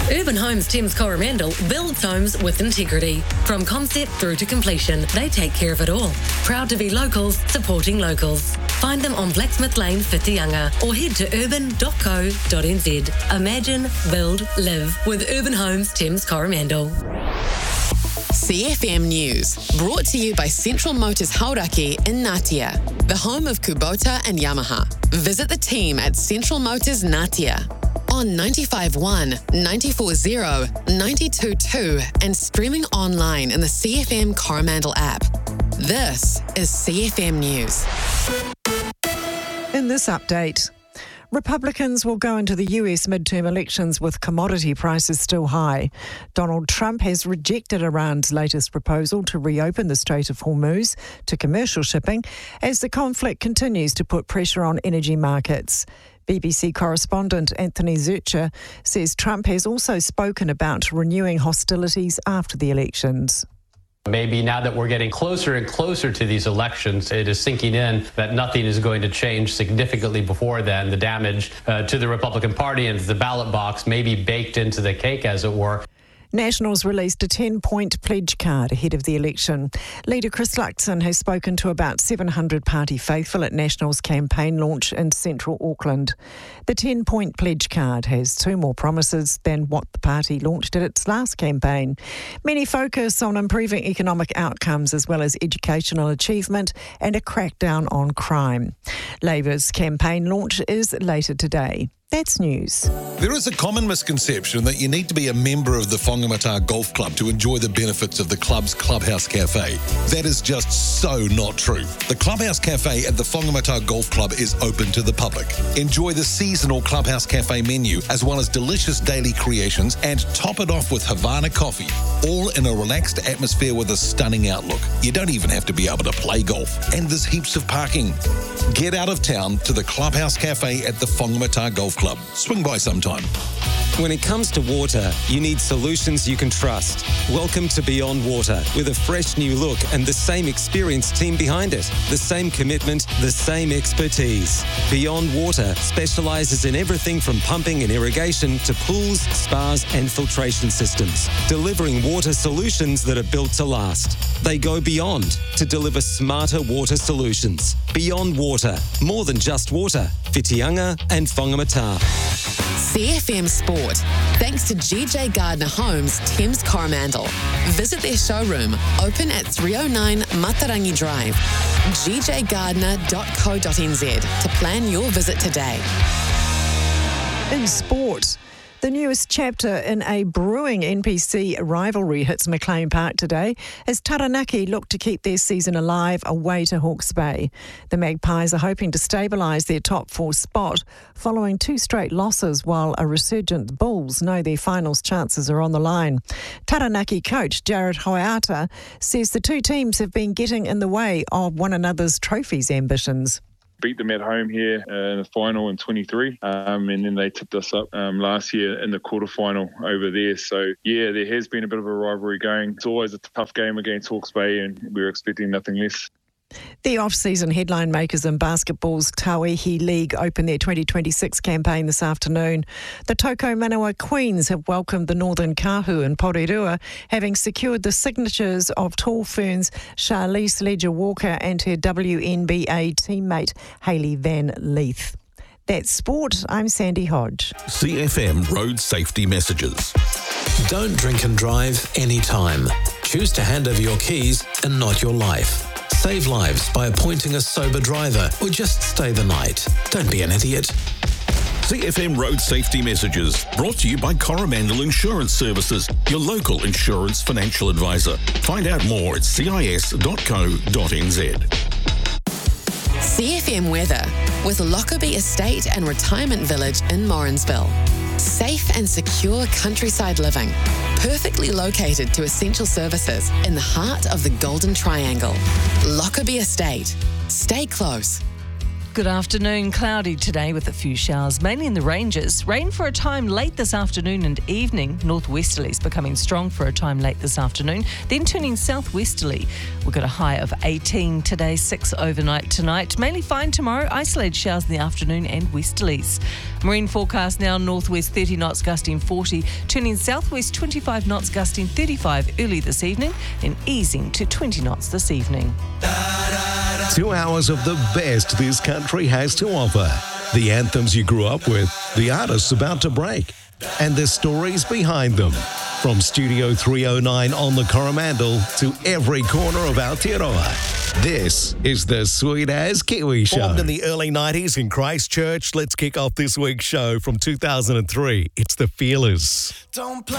Urban Homes Thames Coromandel builds homes with integrity. From concept through to completion, they take care of it all. Proud to be locals, supporting locals. Find them on Blacksmith Lane, Whitianga, or head to urban.co.nz. Imagine, build, live with Urban Homes Thames Coromandel. CFM News, brought to you by Central Motors Hauraki in Ngatea, the home of Kubota and Yamaha. Visit the team at Central Motors Ngatea on 95.1, 94.0, 92.2 and streaming online in the CFM Coromandel app. This is CFM News. In this update, Republicans will go into the US midterm elections with commodity prices still high. Donald Trump has rejected Iran's latest proposal to reopen the Strait of Hormuz to commercial shipping as the conflict continues to put pressure on energy markets. BBC correspondent Anthony Zurcher says Trump has also spoken about renewing hostilities after the elections. Maybe now that we're getting closer and closer to these elections, it is sinking in that nothing is going to change significantly before then. The damage to the Republican Party and the ballot box may be baked into the cake, as it were. Nationals released a 10-point pledge card ahead of the election. Leader Chris Luxon has spoken to about 700 party faithful at Nationals' campaign launch in central Auckland. The 10-point pledge card has two more promises than what the party launched at its last campaign. Many focus on improving economic outcomes as well as educational achievement and a crackdown on crime. Labour's campaign launch is later today. That's news. There is a common misconception that you need to be a member of the Whangamata Golf Club to enjoy the benefits of the club's Clubhouse Cafe. That is just so not true. The Clubhouse Cafe at the Whangamata Golf Club is open to the public. Enjoy the seasonal Clubhouse Cafe menu as well as delicious daily creations and top it off with Havana coffee, all in a relaxed atmosphere with a stunning outlook. You don't even have to be able to play golf, and there's heaps of parking. Get out of town to the Clubhouse Cafe at the Whangamata Golf Club. Swing by sometime. When it comes to water, you need solutions you can trust. Welcome to Beyond Water, with a fresh new look and the same experienced team behind it. The same commitment, the same expertise. Beyond Water specialises in everything from pumping and irrigation to pools, spas and filtration systems, delivering water solutions that are built to last. They go beyond to deliver smarter water solutions. Beyond Water, more than just water. Whitianga and Whangamata. CFM Sport, thanks to GJ Gardner Homes Thames Coromandel. Visit their showroom, open at 309 Matarangi Drive, gjgardner.co.nz to plan your visit today. In sport, the newest chapter in a brewing NPC rivalry hits Maclean Park today as Taranaki look to keep their season alive away to Hawke's Bay. The Magpies are hoping to stabilise their top four spot following two straight losses, while a resurgent Bulls know their finals chances are on the line. Taranaki coach Jared Hoiata says the two teams have been getting in the way of one another's trophies ambitions. Beat them at home here in the final in 23, and then they tipped us up last year in the quarterfinal over there. So, yeah, there has been a bit of a rivalry going. It's always a tough game against Hawke's Bay, and we're expecting nothing less. The off-season headline makers in basketball's Tauihi League open their 2026 campaign this afternoon. The Toko Manawa Queens have welcomed the Northern Kahu in Porirua, having secured the signatures of Tall Ferns' Charlize Ledger-Walker and her WNBA teammate Hayley Van Leith. That's sport. I'm Sandy Hodge. CFM Road Safety Messages. Don't drink and drive anytime. Choose to hand over your keys and not your life. Save lives by appointing a sober driver or just stay the night. Don't be an idiot. CFM Road Safety Messages, brought to you by Coromandel Insurance Services, your local insurance financial advisor. Find out more at cis.co.nz. CFM weather with Lockerbie Estate and Retirement Village in Morrinsville. Safe and secure countryside living, perfectly located to essential services in the heart of the Golden Triangle. Lockerbie Estate. Stay close. Good afternoon. Cloudy today with a few showers, mainly in the ranges. Rain for a time late this afternoon and evening. Northwesterlies becoming strong for a time late this afternoon, then turning southwesterly. We've got a high of 18 today, 6 overnight tonight. Mainly fine tomorrow. Isolated showers in the afternoon and westerlies. Marine forecast now northwest 30 knots gusting 40, turning southwest 25 knots gusting 35 early this evening, then easing to 20 knots this evening. 2 hours of the best this country has to offer. The anthems you grew up with, the artists about to break, and the stories behind them. From Studio 309 on the Coromandel to every corner of Aotearoa. This is the Sweet As Kiwi Show. Formed in the early 90s in Christchurch, let's kick off this week's show from 2003. It's the Feelers. Don't play